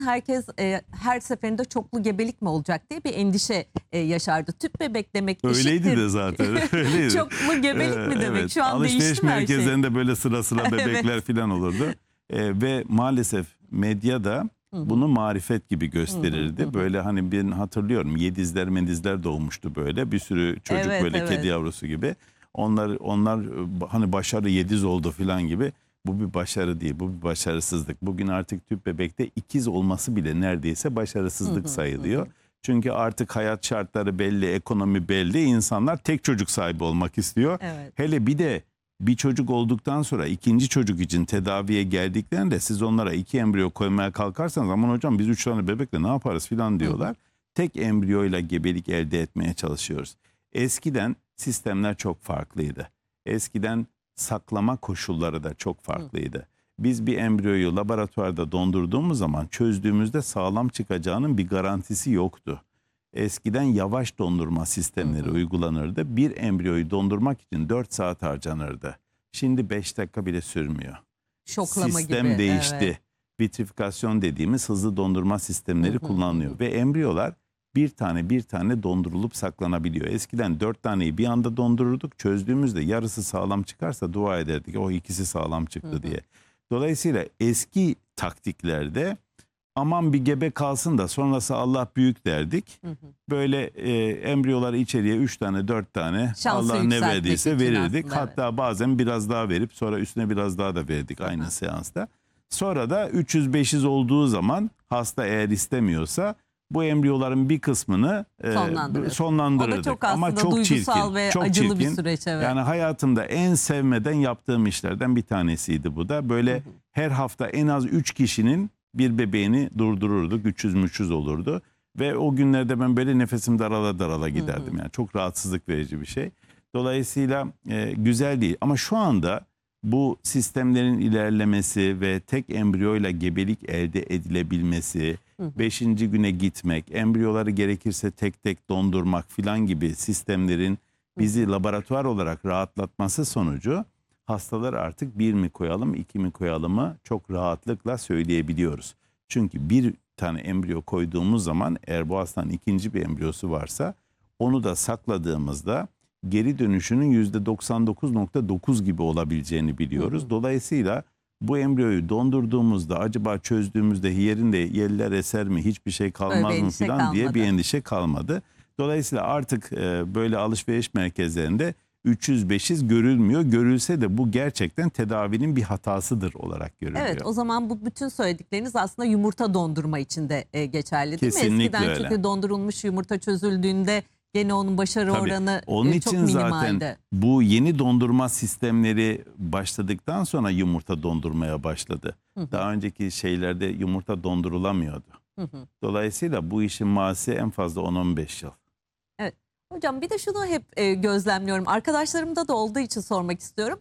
herkes her seferinde çoklu gebelik mi olacak diye bir endişe yaşardı. Tüp bebek demek Öyleydi eşittir. de zaten. Öyleydi. Çoklu gebelik mi demek? Evet. Şu an Alışveriş değişti mi her şey? merkezlerinde böyle sıra sıra bebekler Evet. falan olurdu. Ve maalesef medyada bunu marifet gibi gösterirdi. Böyle hani ben hatırlıyorum, yedizler medizler doğmuştu böyle. Bir sürü çocuk Evet, böyle evet. kedi yavrusu gibi. Onlar hani başarı yediz oldu falan gibi. Bu bir başarı değil, bu bir başarısızlık. Bugün artık tüp bebekte ikiz olması bile neredeyse başarısızlık sayılıyor. Çünkü artık hayat şartları belli, ekonomi belli. İnsanlar tek çocuk sahibi olmak istiyor. Evet. Hele bir de bir çocuk olduktan sonra ikinci çocuk için tedaviye geldiklerinde siz onlara 2 embriyo koymaya kalkarsanız aman hocam biz 3 tane bebekle ne yaparız filan diyorlar. Tek embriyoyla gebelik elde etmeye çalışıyoruz. Eskiden sistemler çok farklıydı. Eskiden saklama koşulları da çok farklıydı. Biz bir embriyoyu laboratuvarda dondurduğumuz zaman çözdüğümüzde sağlam çıkacağının bir garantisi yoktu. Eskiden yavaş dondurma sistemleri uygulanırdı. Bir embriyoyu dondurmak için 4 saat harcanırdı. Şimdi 5 dakika bile sürmüyor. Şoklama Sistem gibi. değişti. Evet. Vitrifikasyon dediğimiz hızlı dondurma sistemleri kullanılıyor. Ve embriyolar bir tane dondurulup saklanabiliyor. Eskiden 4 taneyi bir anda dondururduk. Çözdüğümüzde yarısı sağlam çıkarsa dua ederdik. O ikisi sağlam çıktı diye. Dolayısıyla eski taktiklerde aman bir gebe kalsın da sonrası Allah büyük derdik. Böyle embriyoları içeriye 3 tane 4 tane Şansı Allah ne yükseltmek verdiyse için verirdik. aslında, Hatta bazen biraz daha verip sonra üstüne biraz daha da verdik aynı seansta. Sonra da 300-500 olduğu zaman hasta eğer istemiyorsa bu embriyoların bir kısmını sonlandırırdık. O da çok Ama aslında çok duygusal çirkin, ve çok acılı bir çirkin. süreç. Evet. Yani hayatımda en sevmeden yaptığım işlerden bir tanesiydi bu da. Böyle her hafta en az 3 kişinin bir bebeğini durdururduk. 300-300 olurdu. Ve o günlerde ben böyle nefesim darala darala giderdim. Yani çok rahatsızlık verici bir şey. Dolayısıyla güzel değil. Ama şu anda bu sistemlerin ilerlemesi ve tek embriyoyla gebelik elde edilebilmesi, 5. güne gitmek, embriyoları gerekirse tek tek dondurmak filan gibi sistemlerin bizi laboratuvar olarak rahatlatması sonucu hastalar artık 1 mi koyalım 2 mi koyalımı çok rahatlıkla söyleyebiliyoruz. Çünkü bir tane embriyo koyduğumuz zaman eğer bu hastanın ikinci bir embriyosu varsa onu da sakladığımızda geri dönüşünün %99.9 gibi olabileceğini biliyoruz. Dolayısıyla bu embriyoyu dondurduğumuzda acaba çözdüğümüzde yerinde yeller eser mi hiçbir şey kalmaz mı falan diye bir endişe kalmadı. Dolayısıyla artık böyle alışveriş merkezlerinde 300-500 görülmüyor. Görülse de bu gerçekten tedavinin bir hatasıdır olarak görülüyor. Evet, o zaman bu bütün söyledikleriniz aslında yumurta dondurma için de geçerli değil mi? Kesinlikle Eskiden öyle. çünkü dondurulmuş yumurta çözüldüğünde gene onun başarı Tabii. oranı Onun çok için minimaldi. zaten bu yeni dondurma sistemleri başladıktan sonra yumurta dondurmaya başladı. Daha önceki şeylerde yumurta dondurulamıyordu. Dolayısıyla bu işin mazisi en fazla 10-15 yıl. Evet. Hocam bir de şunu hep gözlemliyorum. Arkadaşlarımda da olduğu için sormak istiyorum.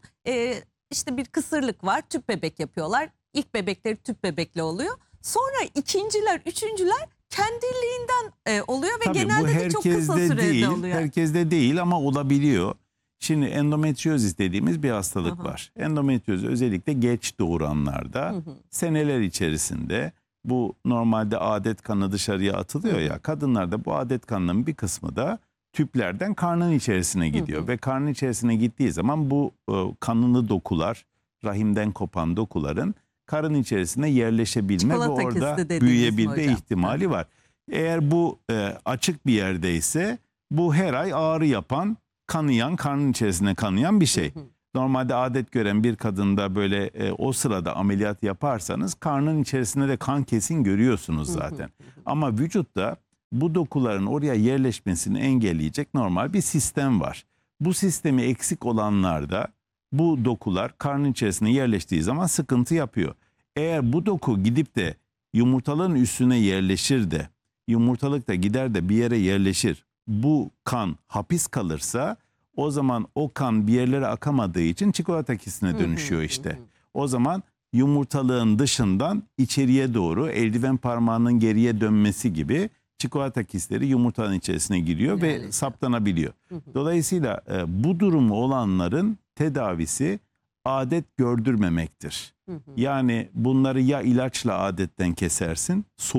İşte bir kısırlık var. Tüp bebek yapıyorlar. İlk bebekleri tüp bebekle oluyor. Sonra ikinciler, üçüncüler kendiliğinden oluyor ve Tabii, genelde de çok kısa sürede oluyor. Herkeste değil ama olabiliyor. Şimdi endometriozis dediğimiz bir hastalık var. Endometriozis özellikle geç doğuranlarda seneler içerisinde bu normalde adet kanı dışarıya atılıyor ya. Kadınlarda bu adet kanının bir kısmı da tüplerden karnın içerisine gidiyor. Ve karnın içerisine gittiği zaman bu kanlı dokular, rahimden kopan dokuların karın içerisine yerleşebilme Çikolata ve orada kisti dediğimiz büyüyebilme hocam. ihtimali var. Eğer bu açık bir yerdeyse bu her ay ağrı yapan, kanayan, karnın içerisine kanayan bir şey. Normalde adet gören bir kadında böyle o sırada ameliyat yaparsanız karnın içerisinde de kan kesin görüyorsunuz zaten. Ama vücutta bu dokuların oraya yerleşmesini engelleyecek normal bir sistem var. Bu sistemi eksik olanlarda bu dokular karnın içerisine yerleştiği zaman sıkıntı yapıyor. Eğer bu doku gidip de yumurtalığın üstüne yerleşir de yumurtalık da gider de bir yere yerleşir. Bu kan hapis kalırsa o zaman o kan bir yerlere akamadığı için çikolata kistine dönüşüyor işte. O zaman yumurtalığın dışından içeriye doğru eldiven parmağının geriye dönmesi gibi çikolata kistleri yumurtanın içerisine giriyor ve saptanabiliyor. Dolayısıyla bu durumu olanların tedavisi adet gördürmemektir. Yani bunları ya ilaçla adetten kesersin,